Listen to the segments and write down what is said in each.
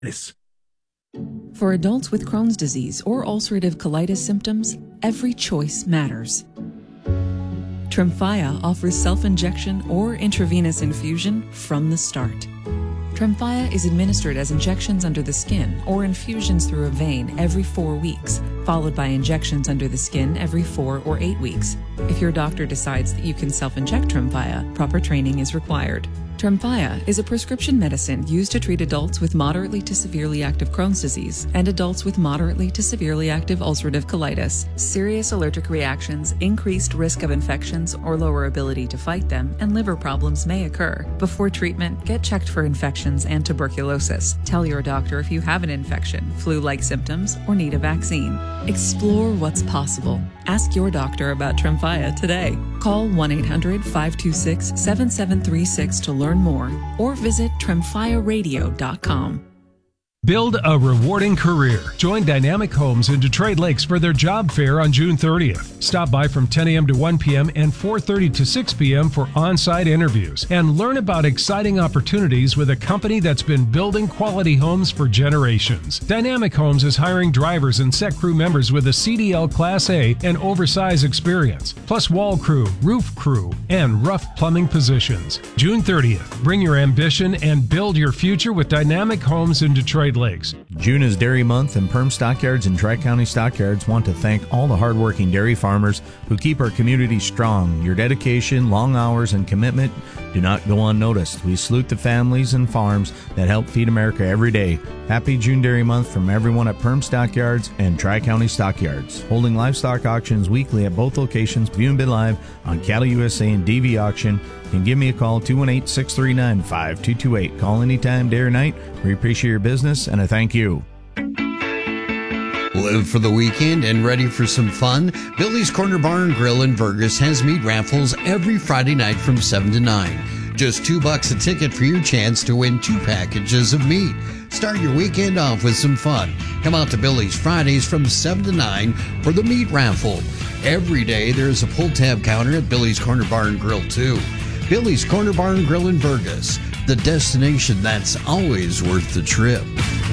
For adults with Crohn's disease or ulcerative colitis symptoms, every choice matters. Tremfya offers self-injection or intravenous infusion from the start. Tremfya is administered as injections under the skin or infusions through a vein every 4 weeks, followed by injections under the skin every 4 or 8 weeks. If your doctor decides that you can self-inject Tremfya, proper training is required. Tremfya is a prescription medicine used to treat adults with moderately to severely active Crohn's disease and adults with moderately to severely active ulcerative colitis. Serious allergic reactions, increased risk of infections or lower ability to fight them, and liver problems may occur. Before treatment, get checked for infections and tuberculosis. Tell your doctor if you have an infection, flu-like symptoms, or need a vaccine. Explore what's possible. Ask your doctor about Tremfya today. Call 1-800-526-7736 to learn more, or visit tremfyaradio.com. Build a rewarding career. Join Dynamic Homes in Detroit Lakes for their job fair on June 30th. Stop by from 10 a.m. to 1 p.m. and 4:30 to 6 p.m. for on-site interviews and learn about exciting opportunities with a company that's been building quality homes for generations. Dynamic Homes is hiring drivers and set crew members with a CDL Class A and oversize experience, plus wall crew, roof crew, and rough plumbing positions. June 30th. Bring your ambition and build your future with Dynamic Homes in Detroit Lakes. June is Dairy Month, and Perm Stockyards and Tri-County Stockyards want to thank all the hardworking dairy farmers who keep our community strong. Your dedication, long hours, and commitment do not go unnoticed. We salute the families and farms that help feed America every day. Happy June Dairy Month from everyone at Perm Stockyards and Tri-County Stockyards. Holding livestock auctions weekly at both locations. View and bid live on Cattle USA and DV Auction. You can give me a call, 218-639-5228. Call anytime, day or night. We appreciate your business, and I thank you. Live for the weekend and ready for some fun? Billy's Corner Bar and Grill in Vergas has meat raffles every Friday night from 7 to 9. Just $2 a ticket for your chance to win 2 packages of meat. Start your weekend off with some fun. Come out to Billy's Fridays from 7 to 9 for the meat raffle. Every day there's a pull-tab counter at Billy's Corner Bar and Grill too. Billy's Corner Bar and Grill in Vergas, the destination that's always worth the trip.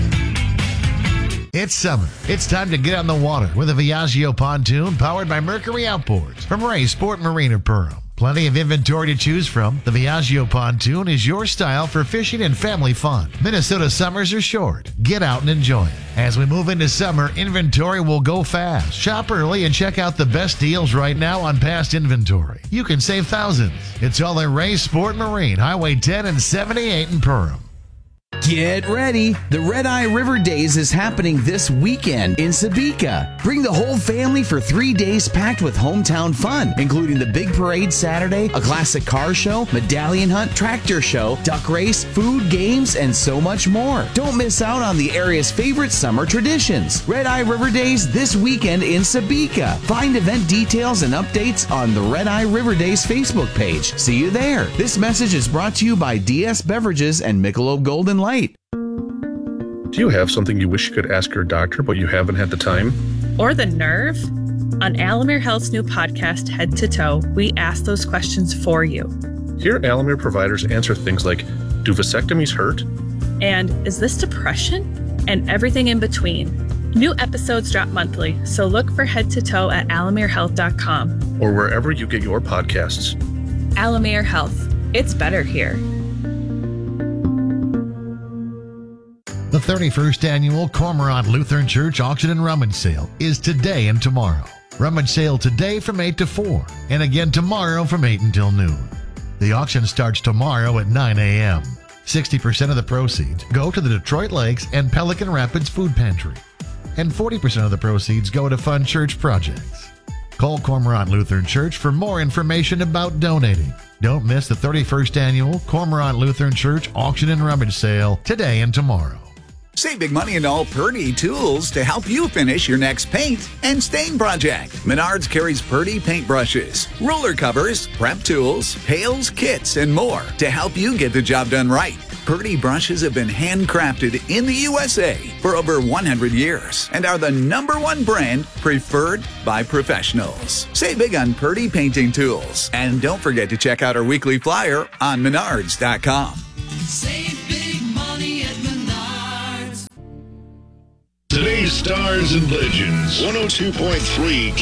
It's summer. It's time to get on the water with a Viaggio pontoon powered by Mercury Outboards from Ray Sport Marine of Perham. Plenty of inventory to choose from. The Viaggio pontoon is your style for fishing and family fun. Minnesota summers are short. Get out and enjoy it. As we move into summer, inventory will go fast. Shop early and check out the best deals right now on past inventory. You can save thousands. It's all at Ray Sport Marine, Highway 10 and 78 in Perham. Get ready! The Red Eye River Days is happening this weekend in Sabika. Bring the whole family for 3 days packed with hometown fun, including the big parade Saturday, a classic car show, medallion hunt, tractor show, duck race, food, games, and so much more. Don't miss out on the area's favorite summer traditions. Red Eye River Days this weekend in Sabika. Find event details and updates on the Red Eye River Days Facebook page. See you there. This message is brought to you by DS Beverages and Michelob Golden Light. Do you have something you wish you could ask your doctor, but you haven't had the time? Or the nerve? On Alamere Health's new podcast, Head to Toe, we ask those questions for you. Here, Alamere providers answer things like, do vasectomies hurt? And is this depression? And everything in between. New episodes drop monthly, so look for Head to Toe at alamerehealth.com. Or wherever you get your podcasts. Alamere Health. It's better here. The 31st Annual Cormorant Lutheran Church Auction and Rummage Sale is today and tomorrow. Rummage sale today from 8 to 4, and again tomorrow from 8 until noon. The auction starts tomorrow at 9 a.m. 60% of the proceeds go to the Detroit Lakes and Pelican Rapids Food Pantry, and 40% of the proceeds go to fund church projects. Call Cormorant Lutheran Church for more information about donating. Don't miss the 31st Annual Cormorant Lutheran Church Auction and Rummage Sale today and tomorrow. Save big money in all Purdy tools to help you finish your next paint and stain project. Menards carries Purdy paintbrushes, ruler covers, prep tools, pails, kits, and more to help you get the job done right. Purdy brushes have been handcrafted in the USA for over 100 years and are the #1 brand preferred by professionals. Save big on Purdy painting tools. And don't forget to check out our weekly flyer on Menards.com. Save big money at Menards. Today's stars and legends. 102.3